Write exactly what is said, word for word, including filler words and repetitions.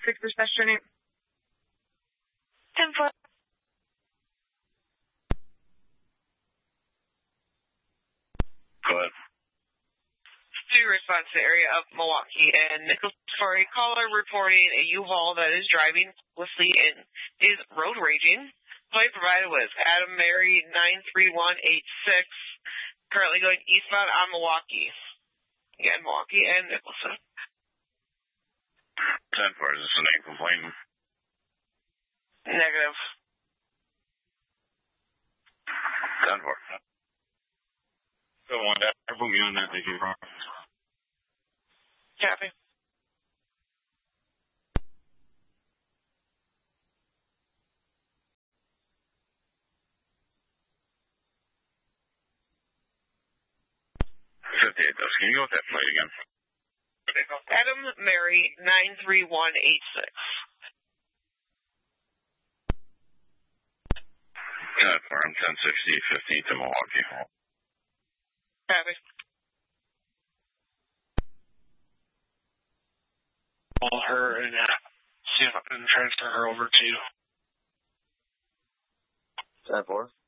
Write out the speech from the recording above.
six for Smash Journey. ten four. Go ahead. To response to the area of Milwaukee and Nichols for a caller reporting a U-Haul that is driving recklessly and is road raging. Plate provided was Adam Mary nine three one eight six, currently going eastbound on Milwaukee. Again, Milwaukee and Nicholson. ten four, is this a name complaint? Negative. ten four. Go on, that. Put me on that, thank you. Copy. fifty-eight, though. Can you go with that plate again? Adam Mary nine three one eight six. ten four, I'm ten sixty, fifty to Milwaukee. Copy. Call her and uh, see if I can transfer her over to you. ten four.